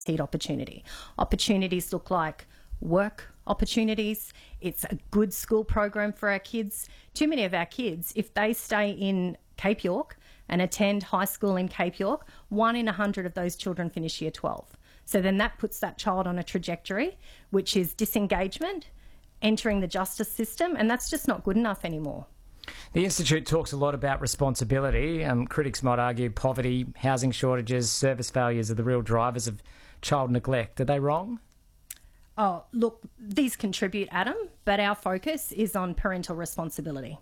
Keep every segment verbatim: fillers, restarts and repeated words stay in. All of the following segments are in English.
opportunity. Opportunities look like work opportunities. It's a good school program for our kids. Too many of our kids, if they stay in Cape York and attend high school in Cape York, one in a hundred of those children finish year twelve. So then that puts that child on a trajectory, which is disengagement, entering the justice system, and that's just not good enough anymore. The Institute talks a lot about responsibility. Um, critics might argue poverty, housing shortages, service failures are the real drivers of child neglect. Are they wrong? Oh, look, these contribute, Adam, but our focus is on parental responsibility.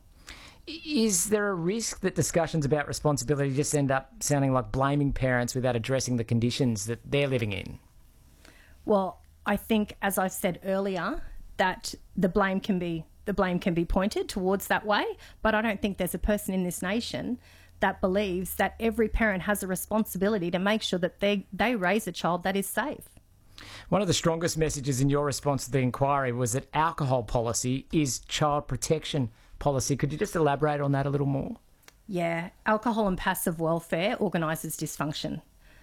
Is there a risk that discussions about responsibility just end up sounding like blaming parents without addressing the conditions that they're living in? Well, I think, as I said earlier, that the blame can be the blame can be pointed towards that way, but I don't think there's a person in this nation that believes that every parent has a responsibility to make sure that they, they raise a child that is safe. One of the strongest messages in your response to the inquiry was that alcohol policy is child protection policy. Could you just elaborate on that a little more? Yeah, alcohol and passive welfare organises dysfunction.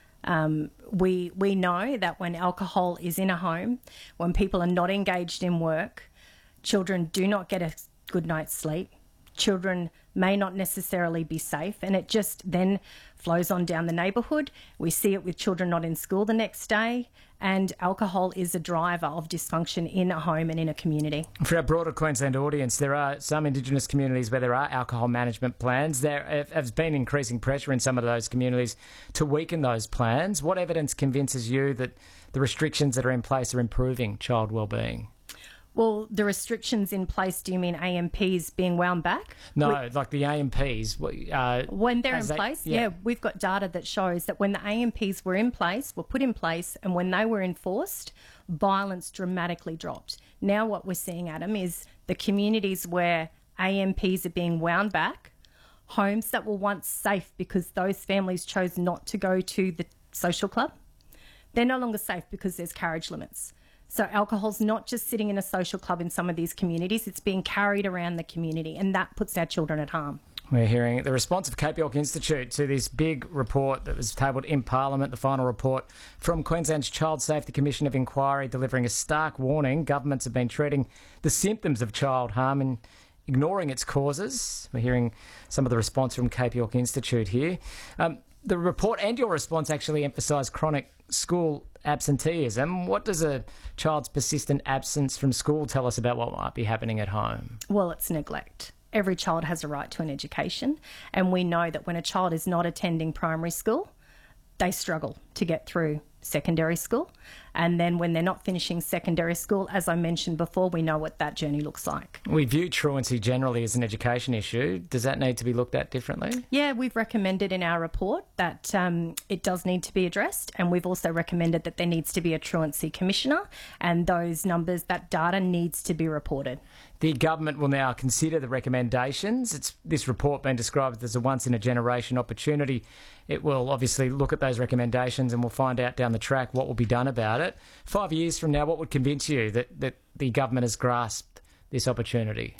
Um, we we know that when alcohol is in a home, when people are not engaged in work, children do not get a good night's sleep. Children may not necessarily be safe, and it just then flows on down the neighbourhood. We see it with children not in school the next day, and alcohol is a driver of dysfunction in a home and in a community. For our broader Queensland audience, there are some Indigenous communities where there are alcohol management plans. There has been increasing pressure in some of those communities to weaken those plans. What evidence convinces you that the restrictions that are in place are improving child wellbeing? Well, the restrictions in place, do you mean A M Ps being wound back? No, we, like the A M Ps. Uh, when they're in they, place, yeah. yeah, we've got data that shows that when the A M Ps were in place, were put in place, and when they were enforced, violence dramatically dropped. Now what we're seeing, Adam, is the communities where A M Ps are being wound back, homes that were once safe because those families chose not to go to the social club, they're no longer safe because there's carriage limits. So alcohol's not just sitting in a social club in some of these communities, it's being carried around the community, and that puts our children at harm. We're hearing the response of Cape York Institute to this big report that was tabled in Parliament, the final report from Queensland's Child Safety Commission of Inquiry, delivering a stark warning. Governments have been treating the symptoms of child harm and ignoring its causes. We're hearing some of the response from Cape York Institute here. Um, the report and your response actually emphasise chronic school absenteeism. What does a child's persistent absence from school tell us about what might be happening at home? Well, it's neglect. Every child has a right to an education, and we know that when a child is not attending primary school, they struggle to get through secondary school. And then when they're not finishing secondary school, as I mentioned before, we know what that journey looks like. We view truancy generally as an education issue. Does that need to be looked at differently? Yeah, we've recommended in our report that um, it does need to be addressed, and we've also recommended that there needs to be a truancy commissioner, and those numbers, that data needs to be reported. The government will now consider the recommendations. It's this report been described as a once-in-a-generation opportunity. It will obviously look at those recommendations, and we'll find out down the track what will be done about it. Five years from now, what would convince you that, that the government has grasped this opportunity?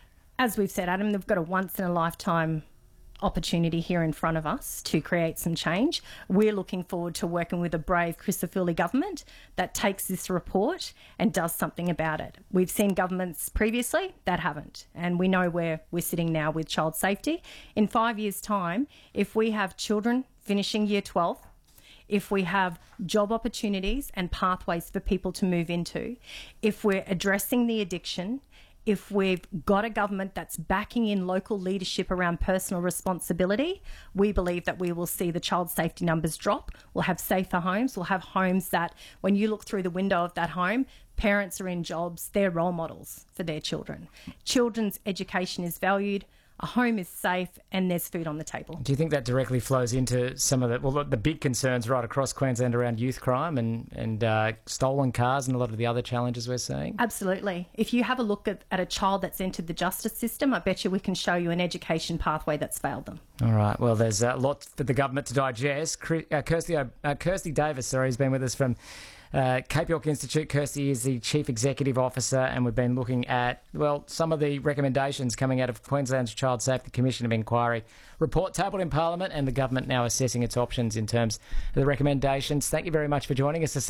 As we've said, Adam, they've got a once-in-a-lifetime opportunity here in front of us to create some change. We're looking forward to working with a brave Christopherly government that takes this report and does something about it. We've seen governments previously that haven't, and we know where we're sitting now with child safety. In five years' time, if we have children finishing year twelve, if we have job opportunities and pathways for people to move into, if we're addressing the addiction, if we've got a government that's backing in local leadership around personal responsibility, we believe that we will see the child safety numbers drop. We'll have safer homes. We'll have homes that when you look through the window of that home, parents are in jobs. They're role models for their children. Children's education is valued. A home is safe, and there's food on the table. Do you think that directly flows into some of the, well, the big concerns right across Queensland around youth crime and, and uh, stolen cars and a lot of the other challenges we're seeing? Absolutely. If you have a look at, at a child that's entered the justice system, I bet you we can show you an education pathway that's failed them. All right. Well, there's a lot for the government to digest. Uh, Kirsty, uh, Kirsty Davis, sorry, has been with us from Uh, Cape York Institute, Kirsty is the Chief Executive Officer, and we've been looking at, well, some of the recommendations coming out of Queensland's Child Safety Commission of Inquiry report tabled in Parliament, and the government now assessing its options in terms of the recommendations. Thank you very much for joining us this